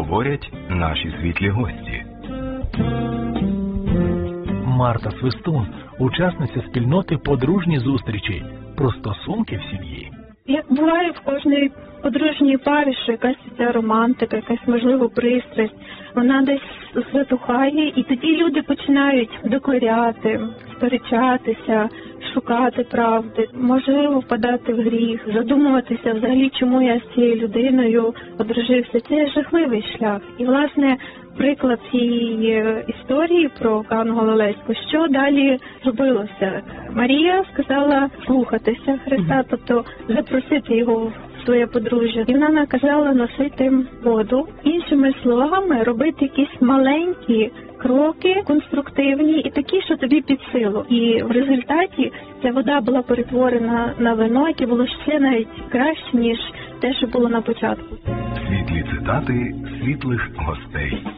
говорять наші світлі гості. Марта Свистун – учасниця спільноти «Подружні зустрічі» про стосунки в сім'ї. Як буває в кожній подружній парі, що якась ця романтика, якась, можливо, пристрасть, вона десь затухає, і тоді люди починають докоряти, сперечатися, шукати правди, можливо, впадати в гріх, задумуватися взагалі, чому я з цією людиною одружився. Це жахливий шлях. І, власне, приклад цієї історії про Канну Галилейську, що далі робилося? Марія сказала слухатися Христа, тобто запросити його в своє подружжя. І вона наказала носити воду. Іншими словами, робити якісь маленькі кроки, конструктивні і такі, що тобі під силу. І в результаті ця вода була перетворена на вино, яке було ще навіть краще, ніж те, що було на початку. Світлі цитати світлих гостей.